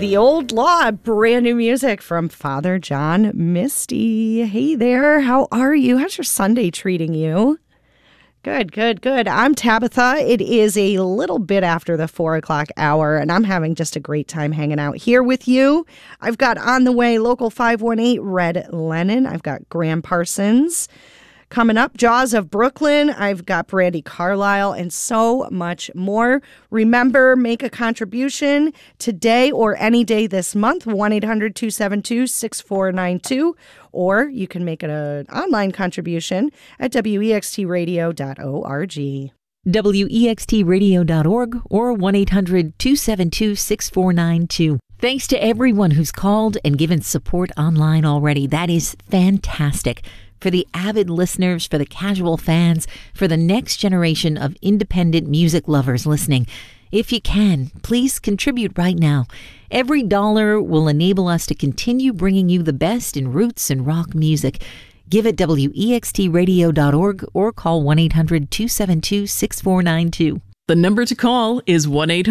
The Old Law, brand new music from Father John Misty. Hey there, how are you? How's your Sunday treating you? Good. I'm Tabitha. It is a little bit after the 4 o'clock hour, and I'm having just a great time hanging out here with you. I've got on the way Local 518, Red Lennon. I've got Graham Parsons. Coming up, Jaws of Brooklyn. I've got Brandy Carlisle and so much more. Remember, make a contribution today or any day this month, 1-800-272-6492. Or you can make an online contribution at wextradio.org. wextradio.org or 1-800-272-6492. Thanks to everyone who's called and given support online already. That is fantastic. For the avid listeners, for the casual fans, for the next generation of independent music lovers listening. If you can, please contribute right now. Every dollar will enable us to continue bringing you the best in roots and rock music. Give at wextradio.org or call 1-800-272-6492. The number to call is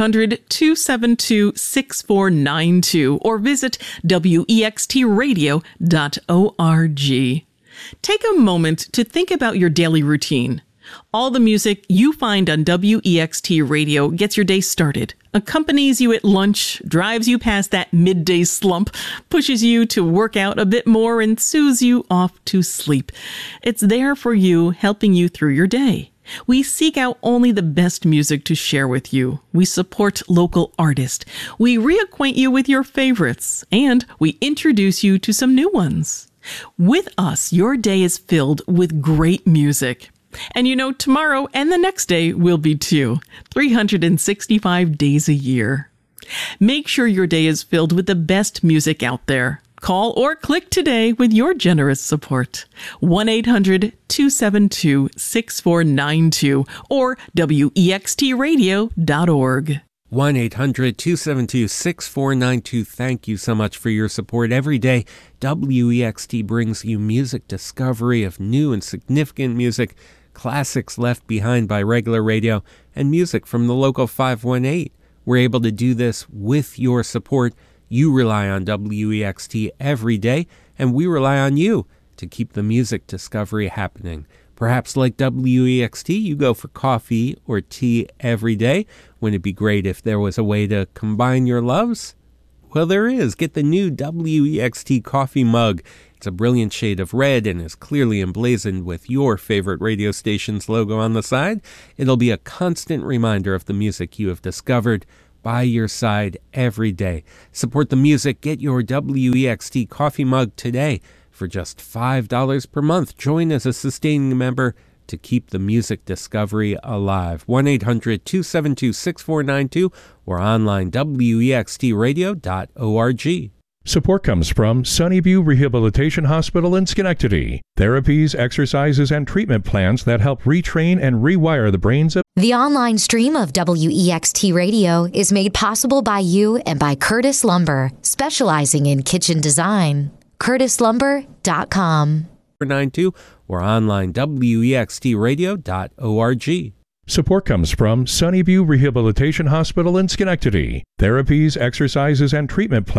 1-800-272-6492 or visit wextradio.org. Take a moment to think about your daily routine. All the music you find on WEXT Radio gets your day started, accompanies you at lunch, drives you past that midday slump, pushes you to work out a bit more, and soothes you off to sleep. It's there for you, helping you through your day. We seek out only the best music to share with you. We support local artists. We reacquaint you with your favorites, and we introduce you to some new ones. With us, your day is filled with great music. And you know, tomorrow and the next day will be too. 365 days a year. Make sure your day is filled with the best music out there. Call or click today with your generous support. 1-800-272-6492 or wextradio.org. 1-800-272-6492. Thank you so much for your support. Every day, WEXT brings you music discovery of new and significant music, classics left behind by regular radio, and music from the Local 518. We're able to do this with your support. You rely on WEXT every day, and we rely on you to keep the music discovery happening. Perhaps like WEXT, you go for coffee or tea every day. Wouldn't it be great if there was a way to combine your loves? Well, there is. Get the new WEXT coffee mug. It's a brilliant shade of red and is clearly emblazoned with your favorite radio station's logo on the side. It'll be a constant reminder of the music you have discovered by your side every day. Support the music. Get your WEXT coffee mug today. For just $5 per month, join as a sustaining member to keep the music discovery alive. 1-800-272-6492 or online wextradio.org. Support comes from Sunnyview Rehabilitation Hospital in Schenectady. Therapies, exercises, and treatment plans that help retrain and rewire the brains of... The online stream of WEXT Radio is made possible by you and by Curtis Lumber, specializing in kitchen design. CurtisLumber.com. 92 or online wextradio.org. Support comes from Sunnyview Rehabilitation Hospital in Schenectady. Therapies, exercises, and treatment plans